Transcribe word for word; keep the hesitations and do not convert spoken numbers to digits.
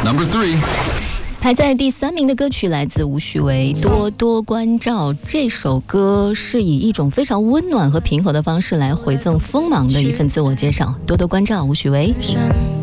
Number three， 排在第三名的歌曲来自吴许巍，《多多关照》。这首歌是以一种非常温暖和平和的方式来回赠锋芒的一份自我介绍。多多关照，吴许巍。